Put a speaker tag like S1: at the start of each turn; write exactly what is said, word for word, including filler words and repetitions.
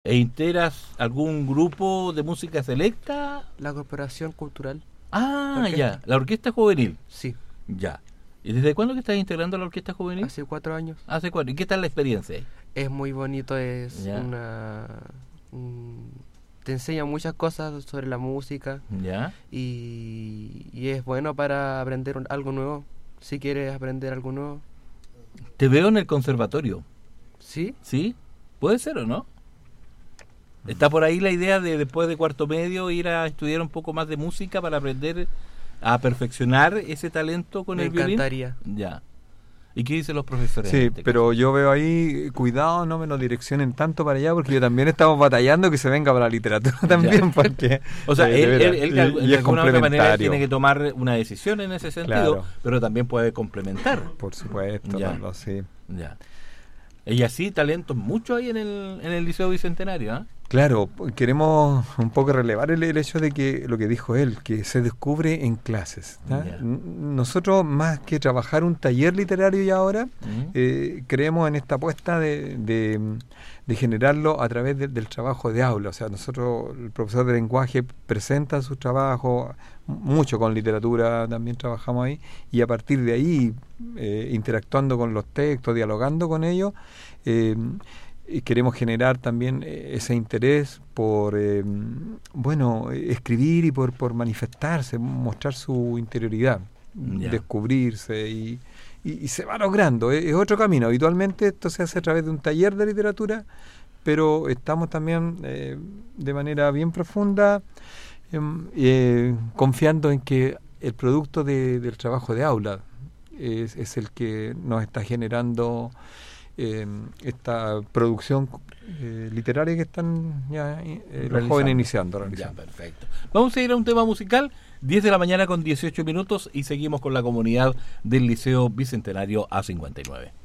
S1: ¿E integras algún grupo de música selecta?
S2: La Corporación Cultural.
S1: Ah, ya, la Orquesta Juvenil.
S2: Sí.
S1: Ya. ¿Y desde cuándo que estás integrando la Orquesta Juvenil?
S2: Hace cuatro años.
S1: Hace cuatro. ¿Y qué tal la experiencia ahí?
S2: Es muy bonito, es
S1: ya.
S2: una... Un, te enseña muchas cosas sobre la música.
S1: Ya.
S2: Y, y es bueno para aprender un, algo nuevo, si quieres aprender algo nuevo.
S1: Te veo en el conservatorio.
S2: ¿Sí?
S1: ¿Sí? ¿Puede ser o no? ¿Está por ahí la idea de después de cuarto medio ir a estudiar un poco más de música para aprender a perfeccionar ese talento con
S2: Me
S1: el violín?
S2: Me encantaría.
S1: Ya. ¿Y qué dicen los profesores?
S3: Sí, este pero caso? Yo veo ahí, cuidado, no me lo direccionen tanto para allá, porque yo también estamos batallando que se venga para la literatura también, porque...
S1: O sea,
S3: eh,
S1: él, él, él, él
S3: y,
S1: de
S3: y
S1: alguna otra manera tiene que tomar una decisión en ese sentido, claro. Pero también puede complementar.
S3: Por supuesto,
S1: ya.
S3: Carlos, sí.
S1: Ya. Y así talentos mucho hay en el, en el Liceo Bicentenario, ¿eh?
S3: Claro, queremos un poco relevar el, el hecho de que lo que dijo él, que se descubre en clases. Yeah. Nosotros, más que trabajar un taller literario y ahora, uh-huh. eh, creemos en esta apuesta de, de, de generarlo a través de, del trabajo de aula. O sea, nosotros, el profesor de lenguaje presenta su trabajo, mucho con literatura también trabajamos ahí, y a partir de ahí, eh, interactuando con los textos, dialogando con ellos, eh, y queremos generar también ese interés por, eh, bueno, escribir y por, por manifestarse, mostrar su interioridad, yeah. descubrirse y, y, y se va logrando. Es, es otro camino. Habitualmente esto se hace a través de un taller de literatura, pero estamos también eh, de manera bien profunda eh, eh, confiando en que el producto de, del trabajo de aula es, es el que nos está generando Eh, esta producción eh, literaria que están ya eh, los jóvenes iniciando.
S1: Ya, perfecto. Vamos a ir a un tema musical, diez de la mañana con dieciocho minutos, y seguimos con la comunidad del Liceo Bicentenario A cincuenta y nueve.